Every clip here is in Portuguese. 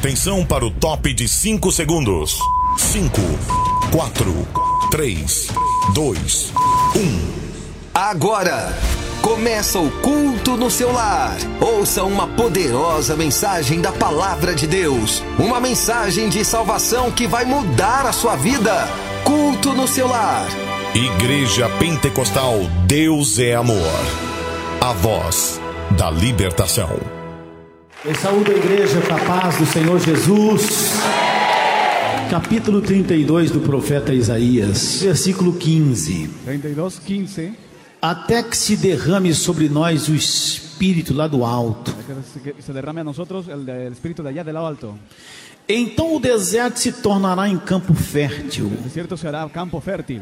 Atenção para o top de 5 segundos. 5, 4, 3, 2, 1. Agora começa o culto no seu lar. Ouça uma poderosa mensagem da Palavra de Deus. Uma mensagem de salvação que vai mudar a sua vida. Culto no seu lar. Igreja Pentecostal Deus é Amor. A voz da libertação. Eu saúdo a igreja com a paz do Senhor Jesus. Capítulo 32 do profeta Isaías, versículo 15. 32:15. Até que se derrame sobre nós o Espírito lá do alto. Que se derrame a nosotros el Espíritu de allá de lo alto. Então o deserto se tornará em campo fértil. El desierto se hará campo fértil.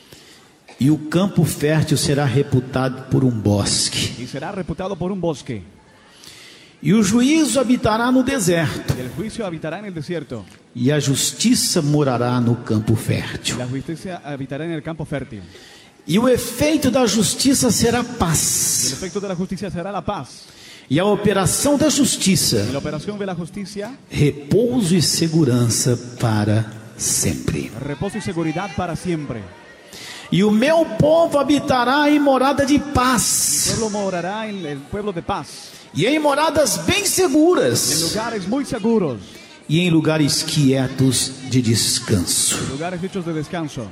E o campo fértil será reputado por um bosque. Y será reputado por un bosque. E o juízo habitará no deserto. Y el juicio habitará en el desierto. E a justiça morará no campo fértil. La justicia habitará en el campo fértil. E o efeito da justiça será El paz. efecto de la justicia será la paz. E a operação da justiça, Y la operación de la justicia, repouso e segurança para sempre. reposo y seguridad para siempre. E o meu povo habitará em morada de El paz, pueblo morará en el pueblo de paz. e em moradas bem En seguras, lugares muy seguros. e em lugares quietos de descanso. En lugares hechos de descanso.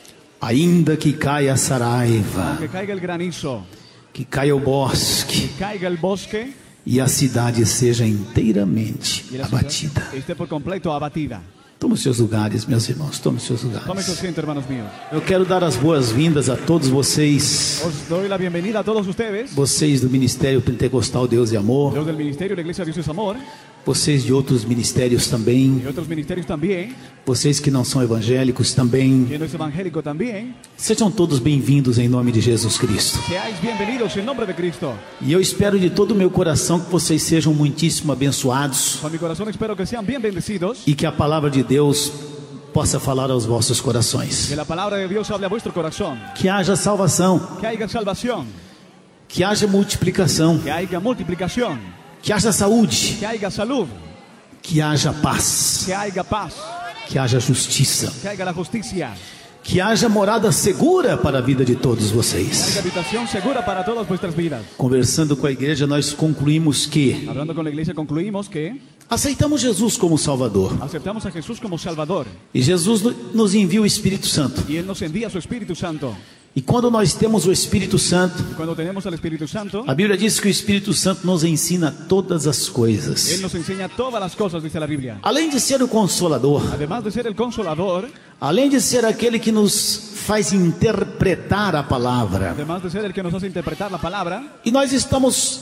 Ainda que caia a saraiva, Que caiga el granizo. que caia o bosque, Que caiga el bosque. e a cidade seja inteiramente Y la abatida. ciudad esté por completo abatida. Tome os seus lugares, meus irmãos, tome os seus Tome su lugares. asiento, hermanos míos. Eu quero dar as boas-vindas a todos vocês, Os doy la bienvenida a todos ustedes, vocês do Ministério Pentecostal Deus e Amor, los del ministerio de la Iglesia Dios es Amor, vocês de outros ministérios também, y otros ministerios también, vocês que não são evangélicos também. que no es evangélico también. Sejam todos bem-vindos em nome de Jesus Cristo. Seáis bienvenidos en nombre de Cristo. E eu espero de todo o meu coração que vocês sejam muitíssimo abençoados Con mi corazón espero que sean bien bendecidos, e que a palavra de Deus possa falar aos vossos corações. que la palabra de Dios hable a vuestro corazón, Que haja salvação, que haya salvación, que haja multiplicação, que haya multiplicación, que haja saúde, que haya salud, que haja paz, que haya paz, que haja justiça, que haya la justicia, que haja morada segura para a vida de todos que haya vocês. habitación segura para todas vuestras vidas. Conversando com a igreja, nós concluímos que Hablando con la iglesia concluimos que aceitamos Jesus como Salvador. aceptamos a Jesús como Salvador E Jesus nos envia o Espírito Santo. y Él nos envía su Espíritu Santo. E quando nós temos o Espírito Santo, Y cuando tenemos al Espíritu Santo, a Bíblia diz que o Espírito Santo nos ensina todas as Él coisas. nos enseña todas las cosas, dice la Biblia. Além de ser o Consolador, Además de ser el Consolador, além de ser aquele que nos faz interpretar a palavra, además de ser el que nos hace interpretar la palabra, e nós estamos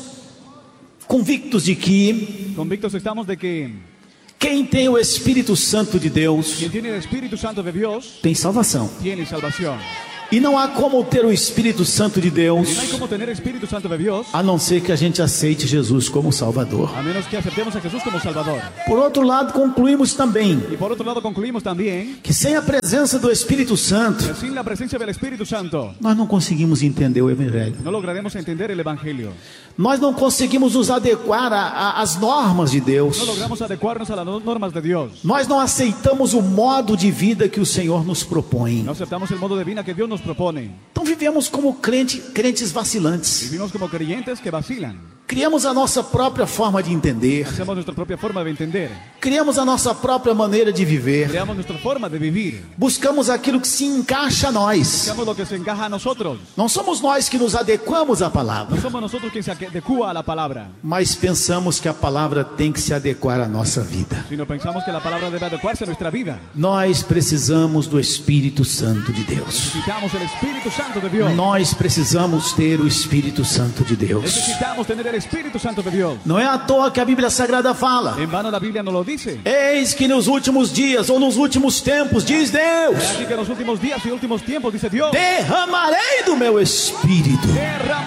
convictos de que convictos estamos de que quem tem o Espírito Santo de Deus quien tiene el Espíritu Santo de Dios tem salvação. tiene salvación. E não há como ter o Espírito Santo de Deus Y no hay como tener Espíritu Santo de Dios a não ser que a gente aceite Jesus como Salvador. a menos que aceptemos a Jesús como Salvador. Por outro lado, concluímos também Y por otro lado concluimos también que sem a presença do Espírito Santo, que sin la presencia del Espíritu Santo nós não conseguimos entender o Evangelho. no lograremos entender el Evangelio. Nós não conseguimos nos adequar às normas de Deus. No logramos adecuarnos a las normas de Dios. Nós não aceitamos o modo de vida que o Senhor nos propõe. No aceptamos el modo de vida que Dios nos propone. Então vivemos como crentes vacilantes. Vivimos como creyentes que vacilan. Criamos a nossa própria forma de entender. Hacemos nuestra propia forma de entender. Criamos a nossa própria maneira de viver. Creamos nuestra forma de vivir. Buscamos aquilo que se encaixa a nós. Buscamos lo que se encaja a nosotros. Não somos nós que nos adequamos à palavra, No somos nosotros quien se adecua a la palabra, mas pensamos que a palavra tem que se adequar à nossa vida. sino pensamos que la palabra debe adecuarse a nuestra vida. Nós precisamos do Espírito Santo de Deus. Necesitamos el Espíritu Santo de Dios. Nós precisamos ter o Espírito Santo de Deus. Necesitamos tener el Espíritu Santo de Dios. Não é à toa que a Bíblia Sagrada fala: En vano la Biblia no lo dice. eis que nos últimos dias ou nos últimos tempos, diz Deus, Así que en los últimos días y últimos tiempos, dice Dios, derramarei do meu Espírito. derramaré de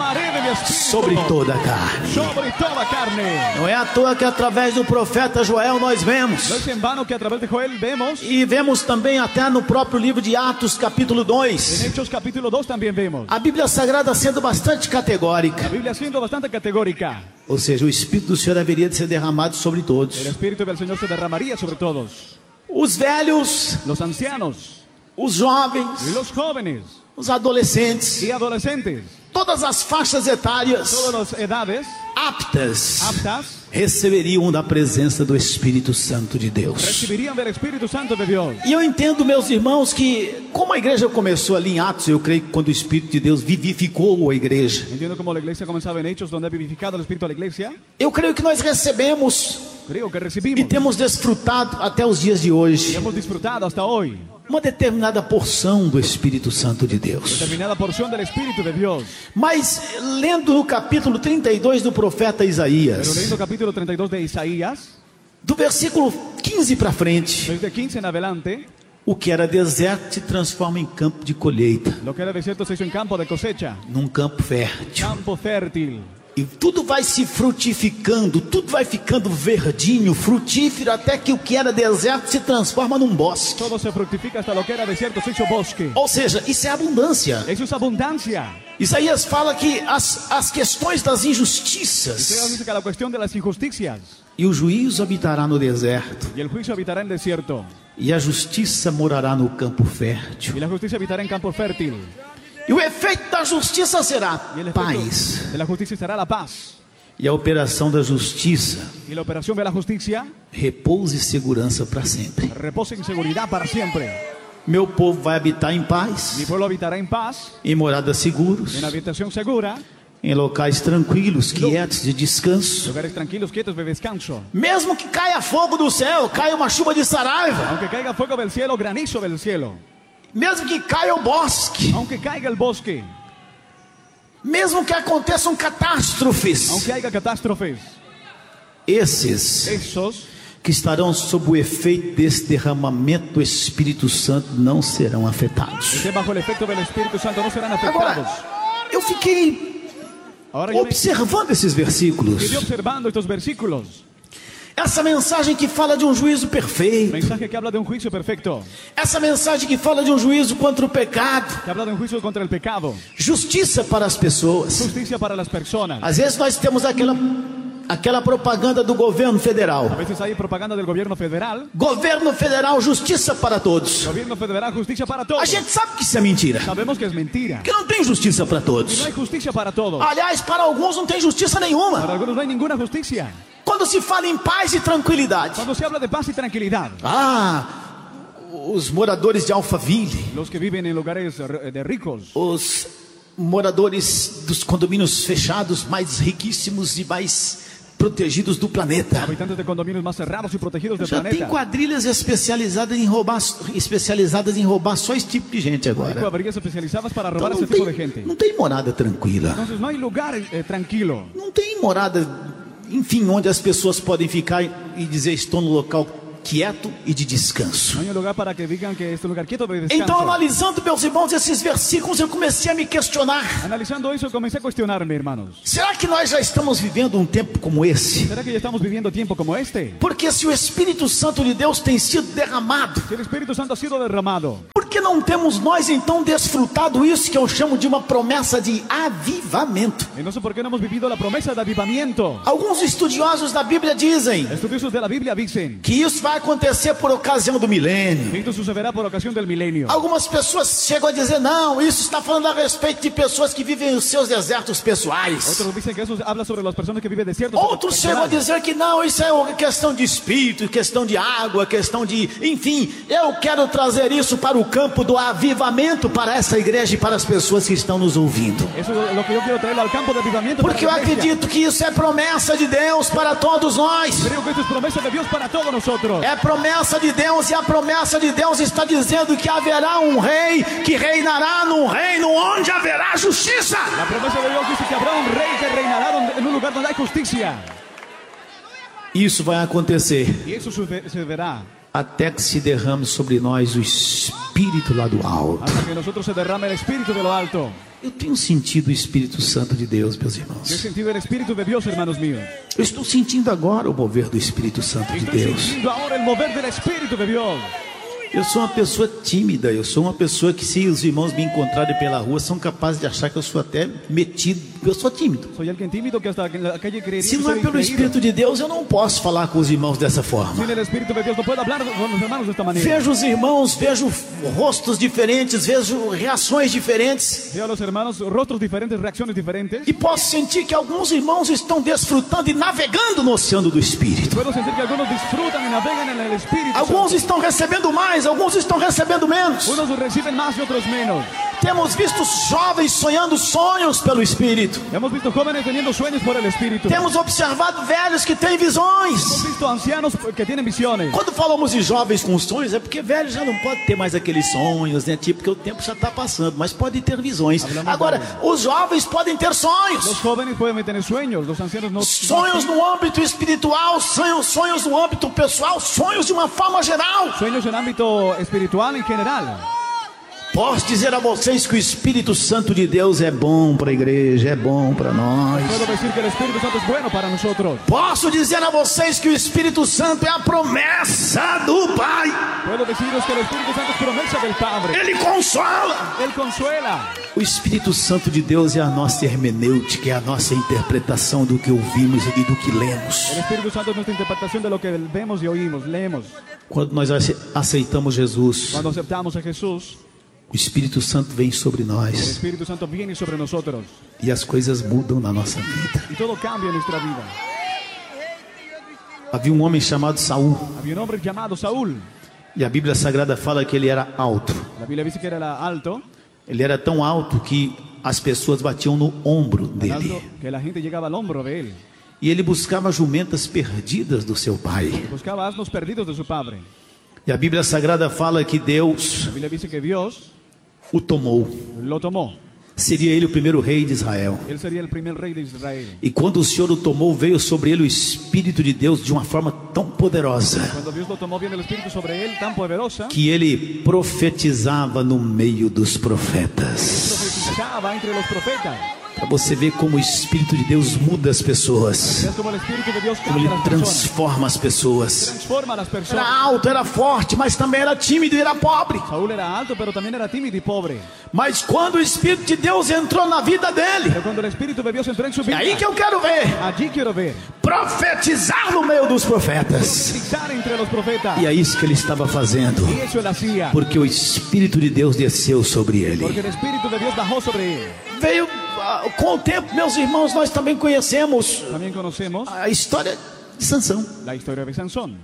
mi espíritu sobre toda a carne. sobre toda carne. Não é à toa que através do profeta Joel nós vemos. No es en vano que a través de Joel vemos, E vemos também até no próprio livro de Atos, capítulo en 2. Hechos capítulo 2 también vemos. A Bíblia Sagrada sendo bastante La categórica. Biblia siendo bastante categórica. Ou seja, o Espírito do Senhor haveria de ser derramado sobre todos. El espíritu del Señor se derramaría sobre todos. Os velhos, Los ancianos, os jovens, los jóvenes os adolescentes, y adolescentes, todas as faixas etárias todas las edades aptas aptas, receberiam da presença do Espírito Santo de Deus. recibirían del Espíritu Santo de Dios. E eu entendo, meus irmãos, que como a igreja começou ali em Atos, eu creio que quando o Espírito de Deus vivificou a igreja, Entiendo cómo la iglesia comenzaba en Hechos, donde ha vivificado el Espíritu a la iglesia. eu creio que nós recebemos Creo que e recibimos temos desfrutado até os dias de y hoje hemos disfrutado hasta hoy uma determinada porção do Espírito Santo de Deus. determinada porción del Espíritu de Dios. Mas lendo no capítulo 32 do profeta Pero Isaías, leyendo capítulo 32 de Isaías, do versículo 15 para frente, desde 15 en adelante, o que era deserto se transforma em campo de colheita, lo que era desierto se hizo en campo de cosecha, num campo fértil. campo fértil. E tudo vai se frutificando, tudo vai ficando verdinho, frutífero, até que o que era deserto se transforma num bosque. Todo se fructifica hasta lo que era desierto se hizo bosque. Ou seja, isso é abundância. Eso es abundancia. Isaías fala que as questões das Isaías injustiças dice que la cuestión de las injusticias e o juízo habitará no deserto, y el juicio habitará en desierto e a justiça morará no campo y fértil. la justicia habitará en campo fértil. E o efeito da justiça será Y el efecto paz. de la justicia será la paz. E a operação da justiça, Y la operación de la justicia repouso e segurança para sempre. reposa en seguridad para siempre. Meu povo vai habitar em paz, Mi pueblo habitará en paz, em moradas seguras, en habitación segura, em locais tranquilos, quietos, de descanso. lugares tranquilos, quietos de descanso. Mesmo que caia fogo do céu, caia uma chuva de saraiva, Aunque caiga fuego del cielo, granizo del cielo. mesmo que caia o bosque, Aunque caiga el bosque, mesmo que aconteçam catástrofes, aunque haya catástrofes, esses esos que estarão sob o efeito desse derramamento do Espírito Santo não serão que afetados. estén bajo el efecto del Espíritu Santo no serán afectados. Agora, eu fiquei Ahora yo me observando esses versículos, quedé observando estos versículos. essa mensagem que fala de um juízo perfeito, Mensaje que habla de un juicio perfecto, essa mensagem que fala de um juízo contra o pecado, que habla de un juicio contra el pecado, justiça para as pessoas. justicia para las personas. Às vezes nós temos aquela propaganda do governo A federal. veces hay propaganda del gobierno federal. Governo federal, justiça para todos. Gobierno federal, justicia para A todos. gente sabe que isso é mentira, Sabemos que es mentira. que não tem justiça para No todos. hay justicia para todos. Aliás, para alguns não tem justiça nenhuma. Para algunos no hay ninguna justicia. Quando se fala em paz e tranquilidade, Cuando se habla de paz y tranquilidad, os moradores de Alphaville, los que viven en lugares de ricos, os moradores dos condomínios fechados mais riquíssimos e mais protegidos do planeta, habitantes de condominios más cerrados y protegidos del já tem planeta. quadrilhas especializadas em roubar só esse tipo de gente Hay agora. cuadrillas especializadas para Então robar não ese tipo de tem, gente. não tem morada tranquila, Entonces no hay lugar tranquilo. não tem morada, enfim, onde as pessoas podem ficar e dizer estou no local quieto e de descanso. No hay un lugar para que digan que este lugar quieto de descanso. Então, analisando, meus irmãos, esses versículos, eu comecei a me questionar: Analizando eso, comencé a cuestionarme, hermanos. será que nós já estamos vivendo um tempo como esse? ¿Será que ya estamos viviendo tiempo como este? Porque se o Espírito Santo de Deus tem sido derramado, Si el Espíritu Santo ha sido derramado, por que não temos nós então desfrutado isso que eu chamo de uma promessa de avivamento? entonces ¿por qué no hemos vivido la promesa de avivamiento? Alguns estudiosos da Bíblia dizem Estudiosos de la Biblia dicen que isso vai acontecer por ocasião do milênio. que esto sucederá por ocasión del milenio. Algumas pessoas chegam a dizer: não, isso está falando a respeito de pessoas que vivem os seus desertos pessoais. Otros dicen que eso habla sobre las personas que viven desiertos. Outros chegam a dizer que não, isso é questão de espírito, questão de água, questão de... Enfim, eu quero trazer isso para o campo do avivamento, para essa igreja e para as pessoas que estão nos ouvindo. Eso es lo que yo quiero traer al campo de avivamiento. Porque eu para la iglesia. acredito que isso é promessa de Deus para todos nós. Creo que esto es promesa de Dios para todos nosotros. É promessa de Deus, e a promessa de Deus está dizendo que haverá um rei que reinará num reino onde haverá justiça. La promesa de Dios dice que habrá un rey que reinará en un lugar donde hay justicia. Isso vai acontecer Y eso sucederá até que se derrame sobre nós o Espírito Espírito lá do alto. hasta que en nosotros se derrame el Espíritu de lo alto. Eu tenho sentido o Espírito Santo de Deus, meus Yo he irmãos. sentido el Espíritu de Dios, hermanos míos. Eu estou sentindo agora o mover do Espírito Santo de Estoy Deus. sintiendo ahora el mover del Espíritu de Dios. Eu sou uma pessoa tímida, eu sou uma pessoa que, se os irmãos me encontrarem pela rua, são capazes de achar que eu sou até metido, eu sou tímido. Soy alguien tímido que hasta en la calle creería Se que não é soy pelo increíble. Espírito de Deus, eu não posso falar com os irmãos dessa forma. Sin el Espíritu de Dios no puedo hablar con los hermanos de esta manera. Vejo os irmãos, vejo rostos diferentes, vejo reações diferentes. Veo a los hermanos rostros diferentes, reacciones diferentes. E posso sentir que alguns irmãos estão desfrutando e navegando no oceano do Espírito. Puedo sentir que algunos disfrutan y navegan en el Espíritu Alguns Santo. estão recebendo mais, alguns estão recebendo menos. Unos reciben más y otros menos. Temos visto jovens sonhando sonhos pelo Espírito. Hemos visto jóvenes teniendo sueños por el Espíritu. Temos observado velhos que têm visões. Hemos visto ancianos que tienen visiones. Quando falamos de jovens com sonhos, é porque velho já não pode ter mais aqueles sonhos, né? Tipo, porque o tempo já está passando, mas pode ter visões. Agora, os jovens podem ter Los sonhos. jóvenes pueden tener sueños, los ancianos no. Sonhos no âmbito espiritual, sonhos no âmbito pessoal, sonhos de uma forma geral. Sueños en ámbito espiritual en general. Posso dizer a vocês que o Espírito Santo de Deus é bom para a igreja, é bom para nós. Puedo decir que el Espíritu Santo es bueno para nosotros. Posso dizer a vocês que o Espírito Santo é a promessa do Pai. Puedo deciros que el Espíritu Santo es promesa del Padre. Ele consola. Él consuela. O Espírito Santo de Deus é a nossa hermenêutica, é a nossa interpretação do que ouvimos e do que lemos. El Espíritu Santo es nuestra interpretación de lo que vemos y oímos, leemos. Quando nós aceitamos Jesus, Cuando aceptamos a Jesús, o Espírito Santo vem sobre el nós Espíritu Santo viene sobre nosotros e as coisas mudam na nossa vida. y todo cambia en nuestra vida. Havia um homem chamado Saul Había un hombre llamado Saúl. e a Bíblia Sagrada fala que ele era alto. La Biblia dice que era alto, Ele era tão alto que as pessoas batiam no ombro alto dele. que la gente llegaba al hombro de él. E ele buscava jumentas perdidas do seu pai. Buscaba asnos perdidos de su padre. E a Bíblia Sagrada fala que Deus La Biblia dice que Dios o tomou. lo tomó. Seria ele o primeiro rei de Israel. Él sería el primer rey de Israel. E quando o Senhor o tomou, veio sobre ele o Espírito de Deus de uma forma tão poderosa Cuando Dios lo tomó, viene el Espíritu sobre él tan poderosa que ele profetizava no meio dos profetas. profetizaba entre los profetas. Para você ver como o Espírito de Deus muda as pessoas, Es como el Espíritu de Dios como cambia ele a las personas, transforma as pessoas. transforma a las Era personas. alto, era forte, mas também era tímido e era pobre. Saúl era alto, pero también era tímido y pobre. Mas quando o Espírito de Deus entrou na vida dele, Pero cuando el Espíritu de Dios entró en su é vida, aí que eu quero ver. allí quiero ver, Profetizar no meio dos profetas. fixar entre los profetas. E é isso que ele estava fazendo, Y eso él hacía, porque o Espírito de Deus desceu sobre ele. porque el Espíritu de Dios bajó sobre él. Veio com o tempo, meus irmãos, nós também conhecemos También conocemos a história de Sansão. la historia de Sansón.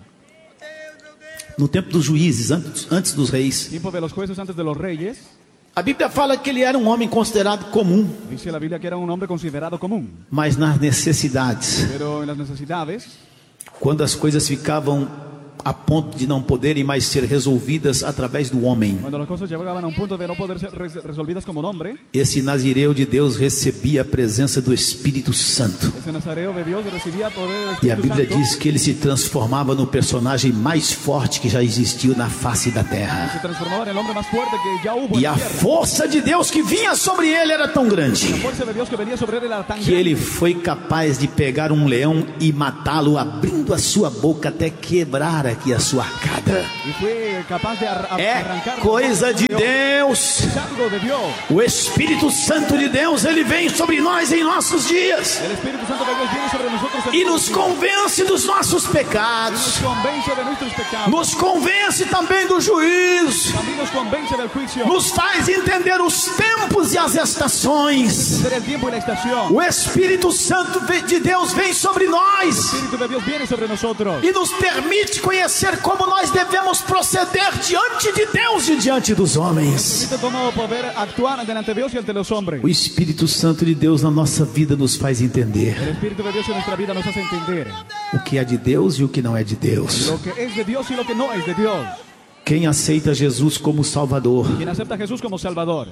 No tempo dos juízes, antes dos reis, Tiempo de los jueces antes de los reyes. a Bíblia fala que ele era um homem considerado comum, Dice la Biblia que era un hombre considerado común. mas nas necessidades, Pero en las necesidades, quando as coisas ficavam a ponto de não poderem mais ser resolvidas através do homem, cuando las cosas llegaban a un punto de no poder ser resolvidas como un hombre, esse nazireu de Deus recebia a presença do Espírito Santo. ese nazareo de Dios recibía poder del E a Espíritu Bíblia Santo. diz que ele se transformava no personagem mais forte que já existiu na face da Se terra. transformaba en el hombre más fuerte que ya hubo E en a la tierra. força de Deus que vinha sobre ele era tão grande La fuerza de Dios que venía sobre él era tan que grande ele foi capaz de pegar um leão e matá-lo, abrindo a sua boca até quebrar aqui a sua arcada. y fue capaz de É arrancar coisa de Deus. Es algo de Dios. O Espírito Santo de Deus, ele vem sobre nós em nossos dias El Espíritu Santo de Dios viene sobre nosotros en e nos todos los días. convence dos nossos Nos pecados, convence de nuestros pecados. nos convence também do juízo, También nos convence del juicio. nos faz entender os tempos e as estações. Ser el tiempo y la estación. O Espírito Santo de Deus vem sobre El nós Espíritu de Dios viene sobre nosotros. e nos permite conhecer como nós devemos proceder diante de Deus e diante dos homens. Necesito cómo poder actuar delante de Dios y ante los hombres. O Espírito Santo de Deus na nossa vida nos faz entender El Espíritu de Dios en nuestra vida nos hace entender o que é de Deus e o que não é de Deus. lo que es de Dios y lo que no es de Dios. Quem aceita Jesus como Salvador Quien acepta a Jesús como Salvador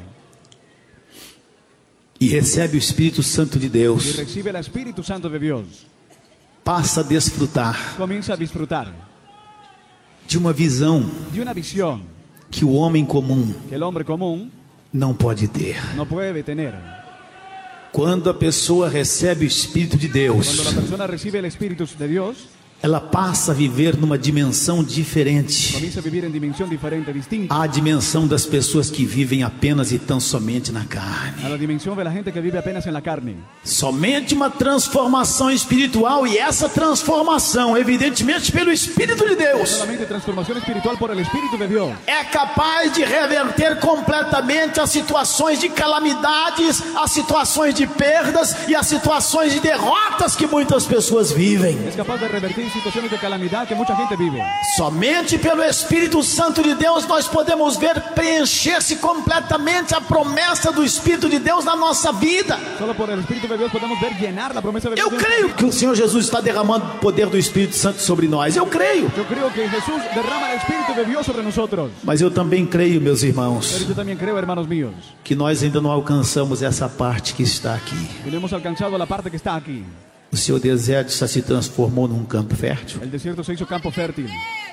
e recebe o Espírito Santo de y Deus recibe el Espíritu Santo de Dios, passa a desfrutar comienza a disfrutar de uma visão de una visión que o homem comum que el hombre común não pode ter. no puede tener. Quando a pessoa recebe o Espírito de Cuando Deus, la persona recibe el Espíritu de Dios, ela passa a viver numa dimensão diferente. comienza a vivir en dimensión diferente, distinta A dimensão das pessoas que vivem apenas e tão somente na carne. a la dimensión de la gente que vive apenas en la carne. Somente uma transformação espiritual, e essa transformação, evidentemente pelo Espírito de Deus, Solamente transformación espiritual por el Espíritu de Dios é capaz de reverter completamente as situações de calamidades, as situações de perdas e as situações de derrotas que muitas pessoas vivem. es capaz de revertir situaciones de calamidad que mucha gente vive. Somente pelo Espírito Santo de Deus nós podemos ver preencher-se completamente a promessa do Espírito de Deus na nossa vida. Solo por el Espíritu de Dios podemos ver llenar la promesa de Dios. Eu creio que o Senhor Jesus está derramando o poder do Espírito Santo sobre nós. Eu creio. Yo creo que Jesús derrama el Espíritu de Dios sobre nosotros. Mas eu também creio, meus Pero irmãos, yo también creo, hermanos míos, que nós ainda não alcançamos essa parte que está aqui. que no hemos alcanzado la parte que está aquí. O seu deserto já se transformou num campo fértil. El desierto se hizo campo fértil.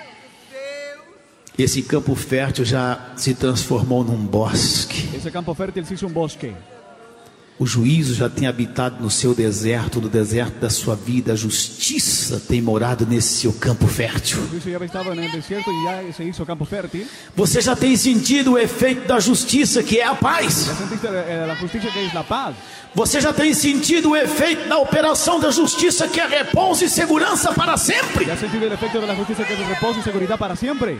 Esse campo fértil já se transformou num bosque. Ese campo fértil se hizo un bosque. O juízo já tem habitado no seu deserto, no deserto da sua vida. A justiça tem morado nesse seu campo fértil. El juicio ya estaba en el desierto y ya se hizo campo fértil. Você já tem sentido o efeito da justiça, que é a paz. Ya sentiste la justicia que es la paz. Você já tem sentido o efeito da operação da justiça, que é repouso e segurança para sempre. Ya has sentido el efecto de la justicia que es reposo y seguridad para siempre.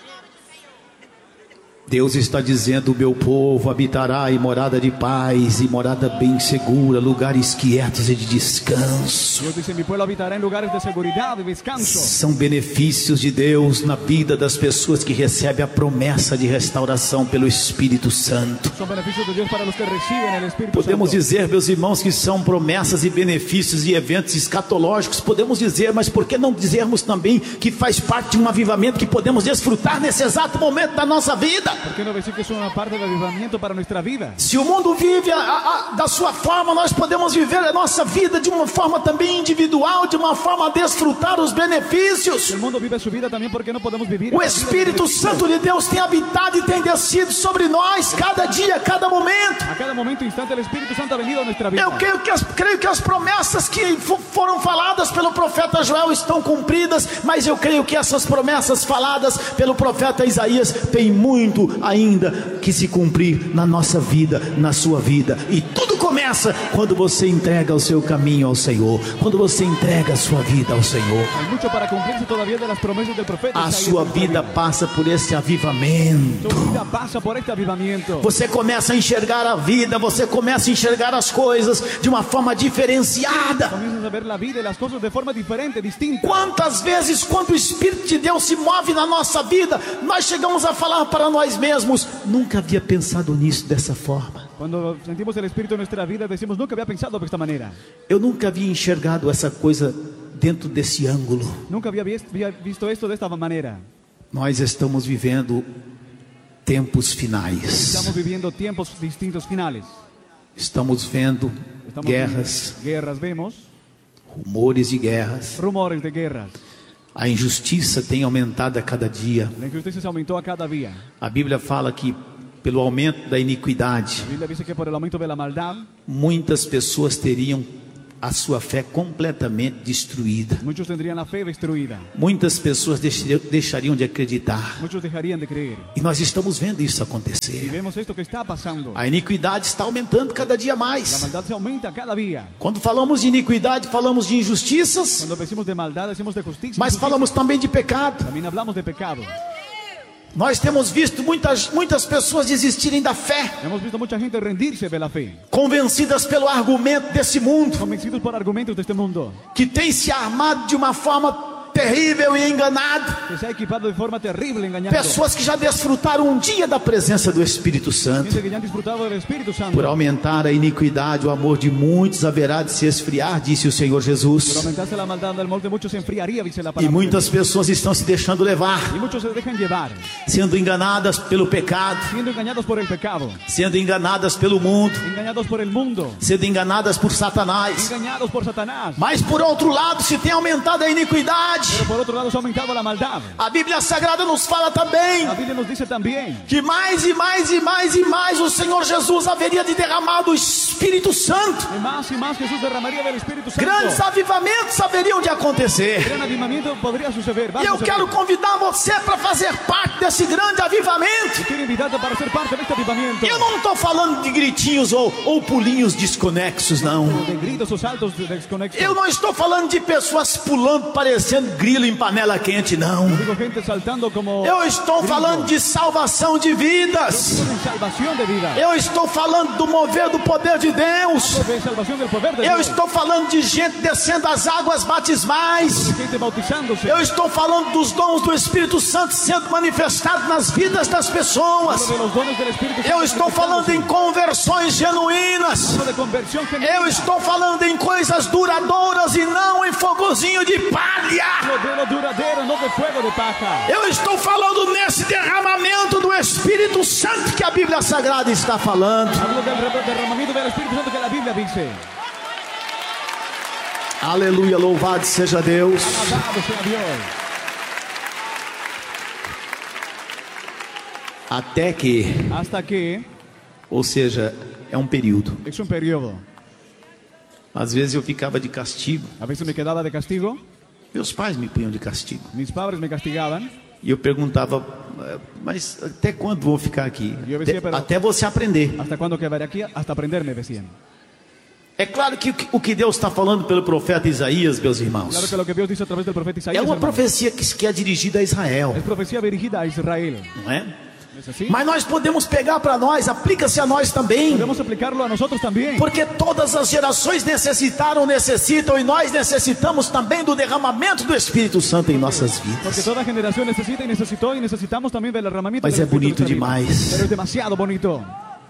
Deus está dizendo: o meu povo habitará em morada de paz, e morada bem segura, lugares quietos e de descanso. Dios dice: mi pueblo habitará en lugares de seguridad y descanso. São benefícios de Deus na vida das pessoas que recebem a promessa de restauração pelo Espírito Santo. Son beneficios de Dios para los que reciben el Espíritu Podemos Santo. dizer, meus irmãos, que são promessas e benefícios e eventos escatológicos. Podemos dizer, mas por que não dizermos também que faz parte de um avivamento que podemos desfrutar nesse exato momento da nossa vida? ¿Por qué no decir que es una parte del avivamiento para nuestra vida? Se o mundo vive da sua forma, nós podemos viver a nossa vida de uma forma também individual, de uma forma a desfrutar os benefícios. Si el mundo vive su vida también, ¿por qué no podemos vivir? O esta vida de Espírito beneficio? Santo de Deus tem habitado e tem descido sobre nós cada dia, cada momento. A cada momento, instante, el Espíritu Santo ha venido a nuestra vida. Eu creio que as promessas que foram faladas pelo profeta Joel estão cumpridas, mas eu creio que essas promessas faladas pelo profeta Isaías têm muito ainda que se cumprir na nossa vida, na sua vida. E tudo começa quando você entrega o seu caminho ao Senhor, quando você entrega a sua vida ao Senhor. Hay mucho para cumplirse todavía de las promesas del profeta. A Isaías sua en nuestra vida passa por esse avivamento. Tu vida pasa por este avivamiento. Você começa a enxergar a vida, você começa a enxergar as coisas de uma forma diferenciada. Comienzas a ver la vida y las cosas de forma diferente, distinta. Quantas vezes, quando o Espírito de Deus se move na nossa vida, nós chegamos a falar para nós mesmos: nunca havia pensado nisso dessa forma. Cuando sentimos el Espíritu en nuestra vida, decimos: nunca había pensado de esta manera. Eu nunca havia enxergado essa coisa dentro desse ângulo. Nunca había visto esto de esta manera. Nós estamos vivendo tempos finais. Estamos viviendo tiempos distintos finales. Estamos vendo Estamos guerras, viendo guerras, vemos rumores de guerras. rumores de guerras. A injustiça tem aumentado a cada dia. La injusticia se aumentó a cada día. A Bíblia fala que pelo aumento da iniquidade, La Biblia dice que por el aumento de la maldad, muitas pessoas teriam a sua fé completamente destruída. muchos tendrían la fe destruida. Muitas pessoas deixariam de acreditar. Muchos dejarían de creer. E nós estamos vendo isso Y acontecer. vemos esto que está pasando. A iniquidade está aumentando cada dia La mais. maldad se aumenta cada día. Quando falamos de iniquidade, falamos de injustiças, Cuando decimos de maldad, decimos de justicia. mas falamos também de pecado. También hablamos de pecado. Nós temos visto muitas pessoas desistirem da fé, Hemos visto mucha gente rendirse de la fe, convencidas pelo argumento desse mundo, convencidos por argumentos de este mundo, que tem se armado de uma forma terrível e enganado. que se ha equipado de forma terrible engañando. Pessoas que já desfrutaram um dia da presença do Espírito Santo. Gente que ya han disfrutado del Espíritu Santo. Por aumentar a iniquidade, o amor de muitos haverá de se esfriar, disse o Senhor Por Jesus. aumentarse la maldad del molde, muchos se enfriaría, dice la E palabra. muitas pessoas estão se deixando levar, Y muchos se dejan llevar, sendo enganadas pelo pecado, siendo engañados por el pecado, sendo enganadas pelo mundo, engañados por el mundo, sendo enganadas por Satanás. engañados por Satanás. Mas por outro lado, se tem aumentado a iniquidade, Pero por otro lado se ha aumentado la maldad. A Bíblia Sagrada nos fala também La Biblia nos dice también que mais e mais e mais e mais o Senhor Jesus haveria de derramar do Espírito Santo. y más Jesús derramaría del Espíritu Santo. Grandes avivamentos haveriam de acontecer. Gran avivamiento podría suceder. E eu quero convidar você para fazer parte desse grande avivamento. Quiero invitarte para ser parte de este avivamiento. Eu não estou falando de gritinhos ou pulinhos desconexos, não. De gritos o saltos desconexos. Eu não estou falando de pessoas pulando parecendo grilo em panela quente, não. Digo gente saltando como Eu estou falando de salvação de vidas. salvación de vida. Eu estou falando do mover do poder de Deus. De salvación del poder de Eu Dios. estou falando de gente descendo as águas batismais. Gente bautizándose. Eu estou falando dos dons do Espírito Santo sendo manifestados nas vidas das pessoas. De los dones del Espíritu Santo. Eu estou falando em conversões genuínas. de conversión genuina. Eu estou falando em coisas duradouras e não em fogozinho de palha. De lo duradero, no de fuego de paja. Eu estou falando nesse derramamento do Espírito Santo que a Bíblia Sagrada está falando. Hablo del derramamiento del Espíritu Santo que la Biblia dice. Aleluia, louvado seja Deus. Alabado sea Dios. Até que, Hasta que ou seja, é um período. es un periodo. Às vezes eu ficava de castigo. A veces me quedaba de castigo. Meus pais me punham de castigo. Mis padres me castigaban. E eu perguntava, mas até quando vou ficar aqui? Eu dizia, pero- Até você aprender. ¿Hasta cuándo quedaré aquí? Hasta aprender, me decían. É claro que o que Deus está falando pelo profeta Isaías, meus irmãos, Claro que lo que Dios dice a través del profeta é Isaías uma hermano, profecia que é dirigida a Israel, es profecía dirigida a Israel. não é? ¿No es así? Mas nós podemos pegar para nós, aplica-se a nós também. Podemos aplicarlo a nosotros también. Porque todas as gerações necessitaram, necessitam, e nós necessitamos também do derramamento do Espírito Santo em nossas Porque vidas. toda generación necesita y necesitó y necesitamos también del derramamiento Mas del é Espíritu bonito en nuestra vida. demais. Pero es demasiado bonito.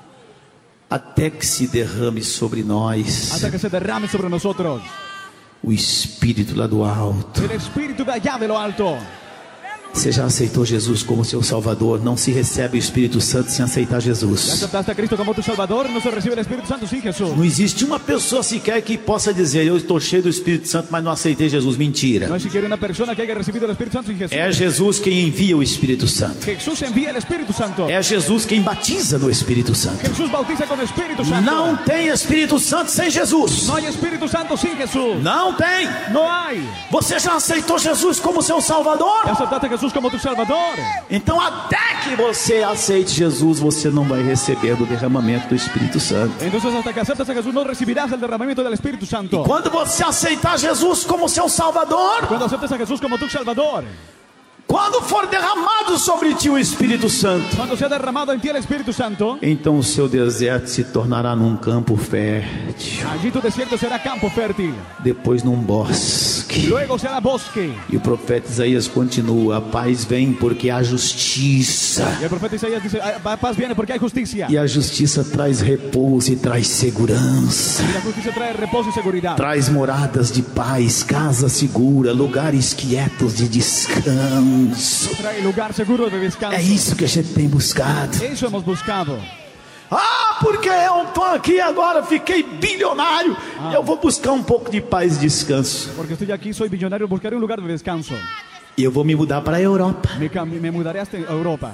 Até que se derrame sobre nós Hasta que se derrame sobre nosotros o Espírito lá do alto. el Espíritu de allá de lo alto. Você já aceitou Jesus como seu Salvador? Não se recebe o Espírito Santo sem aceitar ¿Ya Jesus. aceptaste a Cristo como tu Salvador? No se recibe el Espíritu Santo sin Jesús. Não existe uma pessoa sequer que possa dizer: eu estou cheio do Espírito Santo, mas não aceitei Jesus. Mentira. No hay siquiera una persona que haya recibido el Espíritu Santo sin Jesús. É Jesus quem envia o Espírito Santo. Jesús envía el Espíritu Santo. É Jesus quem batiza no Espírito Santo. Jesús bautiza con Espíritu Santo. Não tem Espírito Santo sem Jesus. No hay Espíritu Santo sin Jesús. Não tem. No hay. Você já aceitou Jesus como seu Salvador? ¿Ya aceptaste a Jesús como tu Salvador? Então, até que você aceite Jesus, você não vai receber do derramamento do Espírito Santo. Entonces hasta que aceptas a Jesús no recibirás el derramamiento del Espíritu Santo. Quando você aceitar Jesus como seu Salvador, Cuando aceptes a Jesús como tu Salvador, quando for derramado sobre ti o Espírito Santo, cuando sea derramado en ti el Espíritu Santo, então o seu deserto se tornará num campo fértil, allí tu desierto será campo fértil, depois num bosque. luego será bosque. E o profeta Isaías continua: a paz vem porque há justiça. Y el profeta Isaías dice, "Ah, paz viene porque hay justicia. E a justiça traz repouso e traz segurança. Y la justicia trae reposo y seguridad. Traz moradas de paz, casa segura, lugares quietos de descanso. Trae lugar seguro de descanso. É isso que a gente tem buscado. Eso hemos buscado. Ah, porque eu estou aqui agora, fiquei bilionário. Eu vou buscar um pouco de paz e descanso. Porque estoy aquí, soy millonario, buscaré un lugar de descanso. E eu vou me mudar para a Europa. Me mudaré hasta Europa.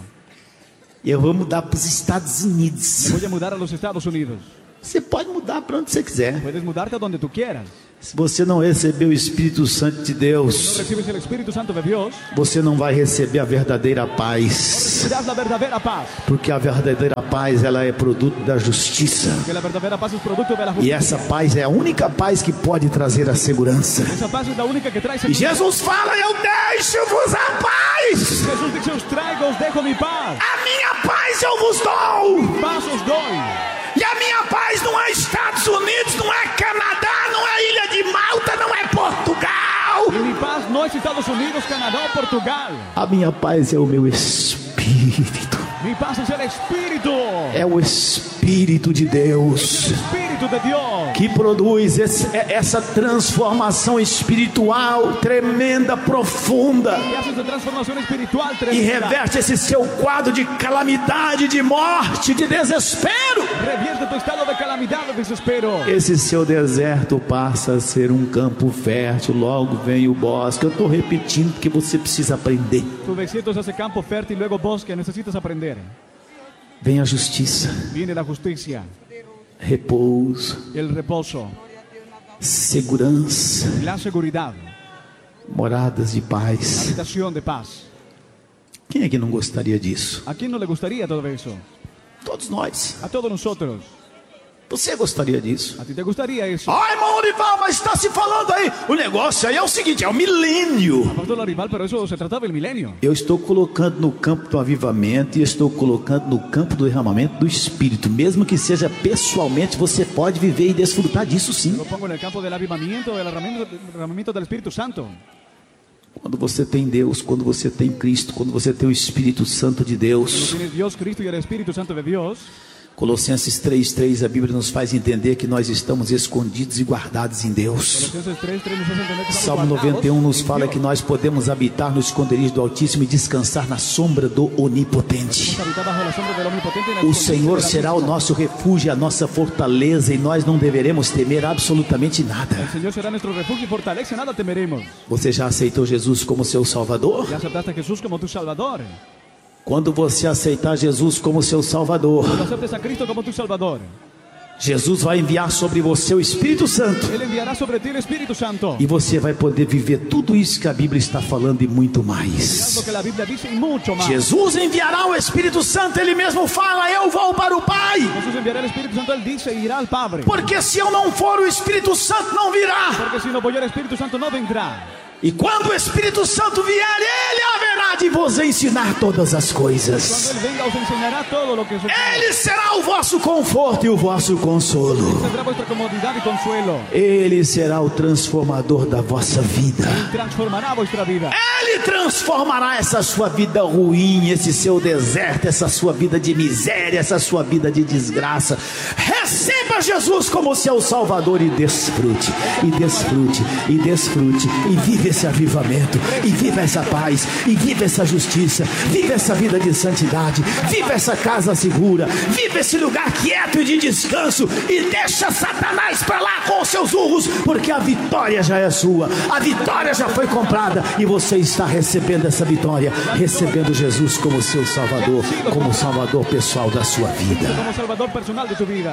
E eu vou mudar para os Estados Unidos. Voy a mudar a los Estados Unidos. Você pode mudar para onde você quiser. Puedes mudarte a donde tú quieras. Se você não receber o Espírito Santo de No Deus, recibes el Espíritu Santo de Dios, você não vai receber a verdadeira paz. recibirás la verdadera paz. Porque a verdadeira paz, ela é produto da justiça. Que la verdadera paz es producto de la E justicia. essa paz é a única paz que pode trazer a segurança. Esa paz es la única que trae E seguridad. Jesus fala: eu deixo-vos a paz. Jesús dice, os traigo, os dejo mi paz. A minha paz eu vos dou. Paz os doy. E a minha paz não é Estados Unidos, não é Canadá, não é Ilha de Malta, não é Portugal. Y mi paz no es Estados Unidos, Canadá o Portugal. A minha paz é o meu espírito. Mi paz es el Espíritu. É o Espírito de Deus Espíritu de Dios. que produz essa transformação espiritual tremenda, profunda, Que hace esa transformación espiritual e tremenda. reverte esse seu quadro de calamidade, de morte, de desespero. Revierte tu estado de calamidad, de desespero. Esse seu deserto passa a ser um campo fértil, logo vem o bosque. Eu estou repetindo porque você precisa aprender. Tu desierto es ese campo fértil, luego bosque, necesitas aprender. Vem a justiça, Viene la justicia, repouso, el reposo, segurança, la seguridad, moradas de paz. habitación de paz. Quem é que não gostaria disso? ¿A quién no le gustaría todo eso? Todos nós. A todos nosotros. Você gostaria disso? ¿A ti te gustaría eso? Ai, irmão Olival, mas está se falando aí. O negócio aí é o seguinte, é o milênio. Pastor Lorival, pero eso se trataba del milenio. Eu estou colocando no campo do avivamento e estou colocando no campo do derramamento do Espírito. Mesmo que seja pessoalmente, você pode viver e desfrutar disso sim. Lo pongo en el campo del avivamiento, del derramamiento del Espíritu Santo. Quando você tem Deus, quando você tem Cristo, quando você tem o Espírito Santo de Cuando Deus. tienes Dios, Cristo y el Espíritu Santo de Dios. Colossenses 3:3, a Bíblia nos faz entender que nós estamos escondidos e guardados em Deus. Colosenses 3:3 nos hace entender que estamos Salmo guardados 91 nos en fala Dios. que nós podemos habitar no esconderijo do Altíssimo e descansar na sombra do Onipotente. Podemos habitar bajo la sombra del Omnipotente y en el O escondite Senhor del será o Altísimo. nosso refúgio, a nossa fortaleza, e nós não deveremos temer absolutamente nada. El Señor será nuestro refugio y fortaleza, nada temeremos. Você já aceitou Jesus como seu Salvador? Ya aceptaste a Jesús como tu Salvador. Quando você aceitar Jesus como seu Salvador, Cuando aceptes a Cristo como tu Salvador, Jesus vai enviar sobre você o Espírito Santo. Él enviará sobre ti el Espíritu Santo. E você vai poder viver tudo isso que a Bíblia está falando e muito Es mais. lo que la Biblia dice y mucho más. Jesus enviará o Espírito Santo, Ele mesmo fala, eu vou para o Pai. Jesús enviará el Espíritu Santo, Él dice, irá al Padre. Porque se eu não for, o Espírito Santo não virá. Porque si no voy, el Espíritu Santo no vendrá. E quando o Espírito Santo vier, Ele haverá de vos ensinar todas as Cuando coisas. Él venga, os enseñará todo lo que es. Ele será o vosso conforto e o vosso consolo. Tendrá vuestra comodidad y consuelo. Ele será o transformador da vossa vida. Transformará vuestra vida. Ele transformará essa sua vida ruim, esse seu deserto, essa sua vida de miséria, essa sua vida de desgraça. Receba Jesus como seu Salvador e desfrute, e desfrute, e desfrute, e vive esse avivamento, e viva essa paz, e viva essa justiça, viva essa vida de santidade, viva essa casa segura, viva esse lugar quieto e de descanso, e deixa Satanás para lá com os seus urros, porque a vitória já é sua, a vitória já foi comprada, e você está recebendo essa vitória, recebendo Jesus como seu Salvador, como Salvador pessoal da sua vida. Como Salvador personal de tu vida.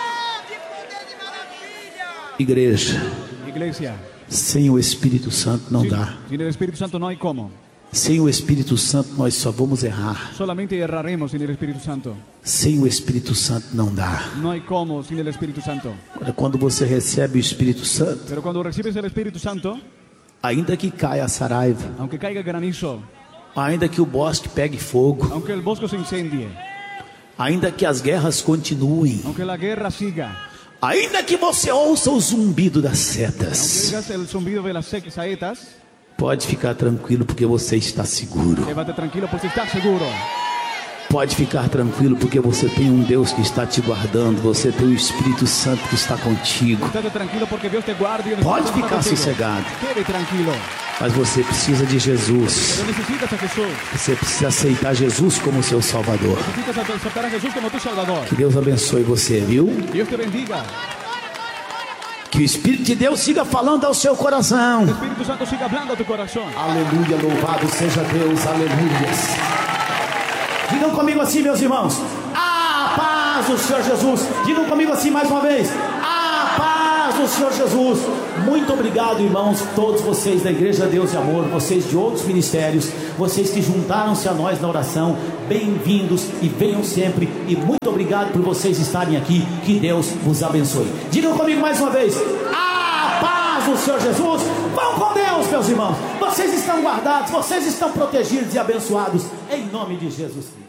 Igreja, Iglesia, sem o Espírito Santo não dá. sin el Espíritu Santo no hay cómo. Sem o Espírito Santo nós só vamos errar. Solamente erraremos sin el Espíritu Santo. Sem o Espírito Santo não dá. No hay cómo sin el Espíritu Santo. Agora, quando você recebe o Espírito Santo, Pero cuando recibes el Espíritu Santo, ainda que caia a saraiva, aunque caiga granizo, ainda que o bosque pegue fogo, aunque el bosque se incendie, ainda que as guerras continuem, aunque la guerra siga, ainda que você ouça o zumbido das aunque setas, oigas el zumbido de las saetas, pode ficar tranquilo porque você está seguro. llévate tranquilo porque estás seguro. Pode ficar tranquilo porque você tem um Deus que está te guardando, você tem o Espírito Santo que está contigo. Estate tranquilo porque Dios te guarda y el Pode Espíritu ficar está contigo. sossegado, Quede tranquilo. mas você precisa de Jesus. Pero necesitas a Jesús. Você precisa aceitar Jesus como seu Salvador. Necesitas aceptar a Jesús como tu Salvador. Que Deus abençoe você, viu? Dios te bendiga. Que o Espírito de Deus siga falando ao seu coração. El Espíritu Santo siga hablando a tu corazón. Aleluia, louvado seja Deus, aleluia. Digam comigo assim, meus irmãos. A paz do Senhor Jesus. Digam comigo assim mais uma vez. A paz do Senhor Jesus. Muito obrigado, irmãos, todos vocês da Igreja Deus e Amor, vocês de outros ministérios, vocês que juntaram-se a nós na oração. Bem-vindos e venham sempre. E muito obrigado por vocês estarem aqui. Que Deus vos abençoe. Digam comigo mais uma vez. A paz do Senhor Jesus. Vão com Deus, meus irmãos. Vocês estão guardados, vocês estão protegidos e abençoados em nome de Jesus Cristo.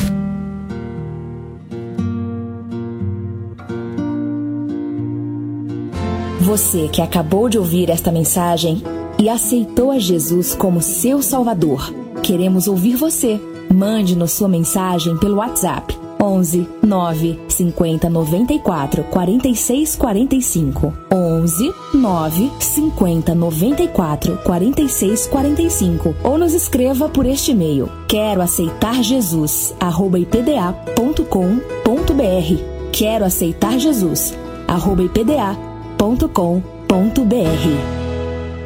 Você que acabou de ouvir esta mensagem e aceitou a Jesus como seu Salvador, queremos ouvir você. Mande-nos sua mensagem pelo WhatsApp 11 9 50 94 46 45. 11 9 50 94 46 45. Ou nos escreva por este e-mail: quero aceitar Jesus @ipda.com.br. Quero aceitar Jesus @ipda.com.br.